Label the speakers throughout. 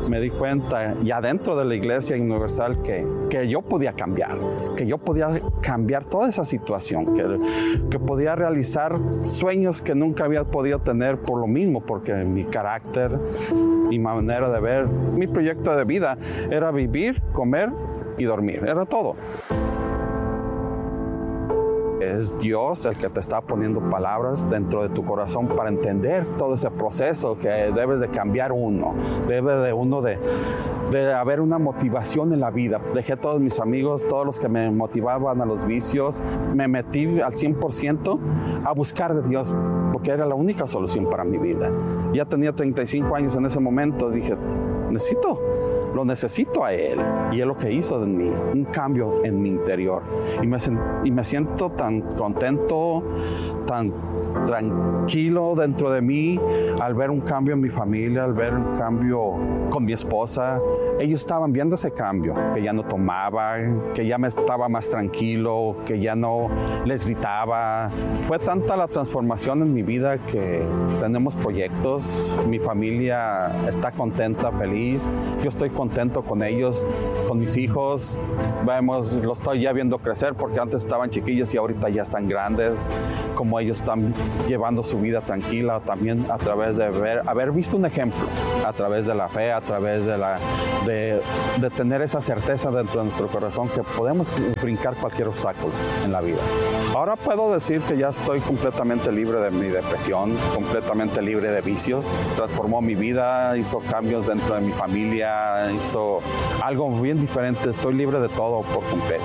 Speaker 1: me di cuenta ya dentro de la Iglesia Universal que yo podía cambiar toda esa situación, que podía realizar sueños que nunca había podido tener por lo mismo, porque mi carácter, mi manera de ver, mi proyecto de vida era vivir, comer y dormir, era todo. Es Dios el que te está poniendo palabras dentro de tu corazón para entender todo ese proceso que debes de cambiar uno. Debe de haber una motivación en la vida. Dejé a todos mis amigos, todos los que me motivaban a los vicios. Me metí al 100% a buscar de Dios, porque era la única solución para mi vida. Ya tenía 35 años en ese momento. Dije, lo necesito a Él. Y es lo que hizo de mí, un cambio en mi interior. Y me siento tan contento, tan tranquilo dentro de mí al ver un cambio en mi familia, al ver un cambio con mi esposa. Ellos estaban viendo ese cambio, que ya no tomaba, que ya me estaba más tranquilo, que ya no les gritaba. Fue tanta la transformación en mi vida que tenemos proyectos. Mi familia está contenta, feliz. Yo estoy contento con ellos, con mis hijos. Los estoy ya viendo crecer, porque antes estaban chiquillos y ahorita ya están grandes. Como ellos están llevando su vida tranquila, también a través de haber visto un ejemplo, a través de la fe, a través de tener esa certeza dentro de nuestro corazón que podemos brincar cualquier obstáculo en la vida. Ahora puedo decir que ya estoy completamente libre de mi depresión, completamente libre de vicios. Transformó mi vida, hizo cambios dentro de mi familia, hizo algo bien diferente. Estoy libre de todo por completo.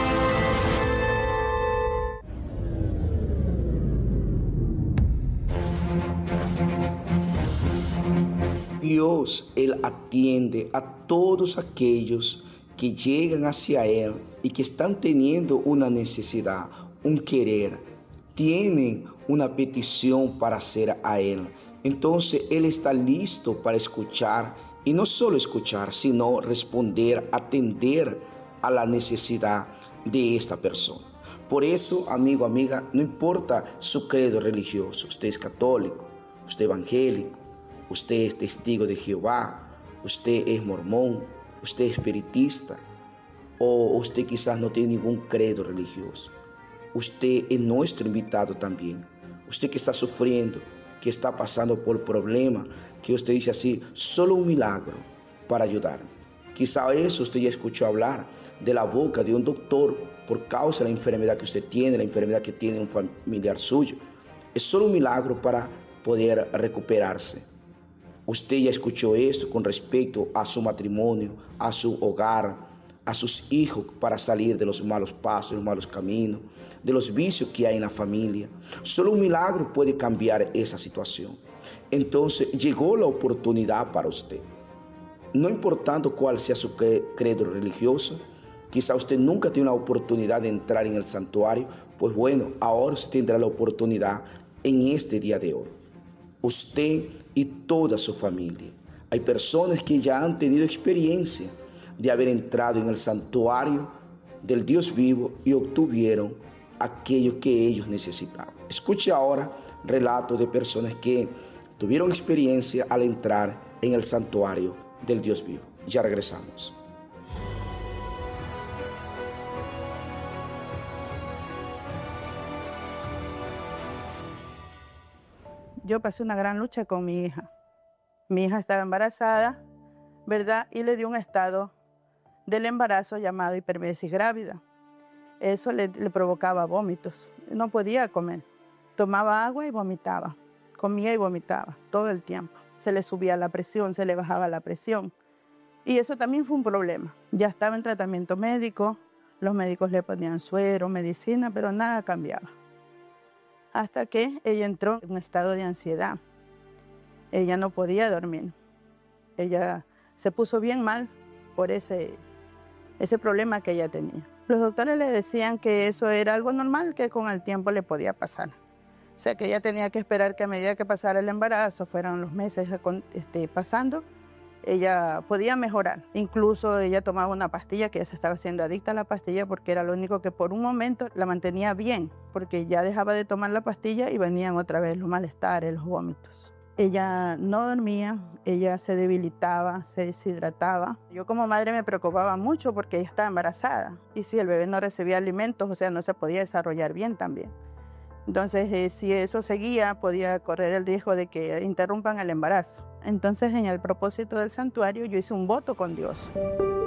Speaker 2: Dios, Él atiende a todos aquellos que llegan hacia Él y que están teniendo una necesidad, un querer, tienen una petición para hacer a Él. Entonces Él está listo para escuchar, y no solo escuchar, sino responder, atender a la necesidad de esta persona. Por eso, amigo, amiga, no importa su credo religioso, usted es católico, usted es evangélico, usted es testigo de Jehová, usted es mormón, usted es espiritista, o usted quizás no tiene ningún credo religioso. Usted es nuestro invitado también. Usted que está sufriendo, que está pasando por problemas, que usted dice así, solo un milagro para ayudarme. Quizá eso usted ya escuchó hablar de la boca de un doctor por causa de la enfermedad que usted tiene, la enfermedad que tiene un familiar suyo. Es solo un milagro para poder recuperarse. Usted ya escuchó esto con respecto a su matrimonio, a su hogar, a sus hijos para salir de los malos pasos, de los malos caminos, de los vicios que hay en la familia. Solo un milagro puede cambiar esa situación. Entonces llegó la oportunidad para usted. No importando cuál sea su credo religioso, quizá usted nunca tiene la oportunidad de entrar en el santuario, pues bueno, ahora usted tendrá la oportunidad en este día de hoy. Usted y toda su familia. Hay personas que ya han tenido experiencia de haber entrado en el santuario del Dios vivo y obtuvieron aquello que ellos necesitaban. Escuche ahora relatos de personas que tuvieron experiencia al entrar en el santuario del Dios vivo. Ya regresamos.
Speaker 3: Yo pasé una gran lucha con mi hija. Mi hija estaba embarazada, ¿verdad? Y le dio un estado del embarazo llamado hipermesis grávida. Eso le provocaba vómitos. No podía comer. Tomaba agua y vomitaba. Comía y vomitaba todo el tiempo. Se le subía la presión, se le bajaba la presión. Y eso también fue un problema. Ya estaba en tratamiento médico. Los médicos le ponían suero, medicina, pero nada cambiaba. Hasta que ella entró en un estado de ansiedad. Ella no podía dormir. Ella se puso bien mal por ese problema que ella tenía. Los doctores le decían que eso era algo normal, que con el tiempo le podía pasar. O sea, que ella tenía que esperar que a medida que pasara el embarazo, fueran los meses pasando, ella podía mejorar. Incluso ella tomaba una pastilla, que ella se estaba haciendo adicta a la pastilla porque era lo único que por un momento la mantenía bien, porque ya dejaba de tomar la pastilla y venían otra vez los malestares, los vómitos. Ella no dormía, ella se debilitaba, se deshidrataba. Yo como madre me preocupaba mucho porque ella estaba embarazada y si el bebé no recibía alimentos, o sea, no se podía desarrollar bien también. Entonces, si eso seguía, podía correr el riesgo de que interrumpan el embarazo. Entonces, en el propósito del santuario, yo hice un voto con Dios.